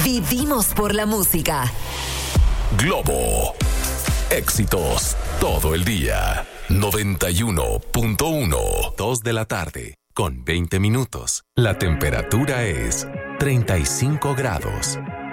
Vivimos por la música. Globo. Éxitos todo el día. 91.1. 2 de la tarde, con 20 minutos. La temperatura es 35 grados.